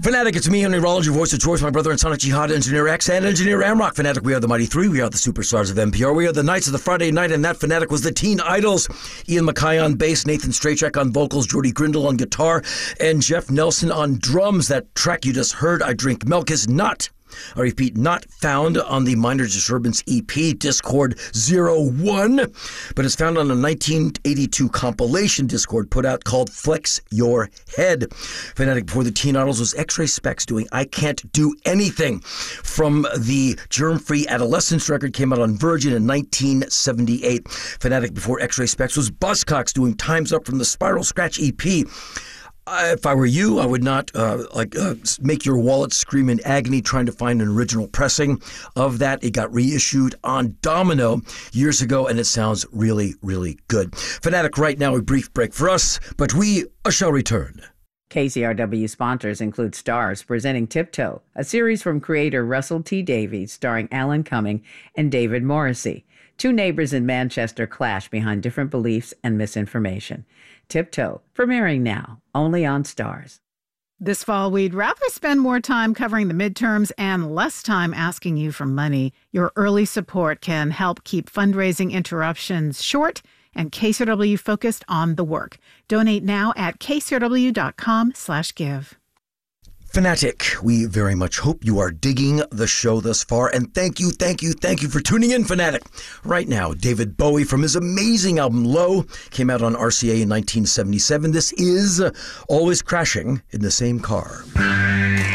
Fanatic, it's me, Henry Rollins, your voice of choice, my brother and Sonic Jihad, Engineer X, and Engineer Amrock. Fanatic, we are the Mighty Three. We are the superstars of NPR. We are the Knights of the Friday Night, and that Fanatic was the Teen Idols. Ian MacKay on bass, Nathan Strachek on vocals, Jordy Grindle on guitar, and Jeff Nelson on drums. That track you just heard, I Drink Milk, is not, I repeat, not found on the Minor Disturbance EP, Discord 01, but it's found on a 1982 compilation Discord put out called Flex Your Head. Fanatic before the Teen Idols was X-Ray Specs doing I Can't Do Anything from the Germ-Free Adolescence record, came out on Virgin in 1978. Fanatic before X-Ray Specs was Buzzcocks doing Time's Up from the Spiral Scratch EP. If I were you, I would not make your wallet scream in agony trying to find an original pressing of that. It got reissued on Domino years ago, and it sounds really, really good. Fanatic, right now, a brief break for us, but we shall return. KCRW sponsors include Stars presenting Tiptoe, a series from creator Russell T. Davies starring Alan Cumming and David Morrissey. Two neighbors in Manchester clash behind different beliefs and misinformation. Tiptoe, premiering now, only on Stars. This fall, we'd rather spend more time covering the midterms and less time asking you for money. Your early support can help keep fundraising interruptions short and KCRW focused on the work. Donate now at kcrw.com/give. Fanatic, we very much hope you are digging the show thus far, and thank you for tuning in, Fanatic. Right now, David Bowie from his amazing album Low came out on RCA in 1977. This is Always Crashing in the Same Car.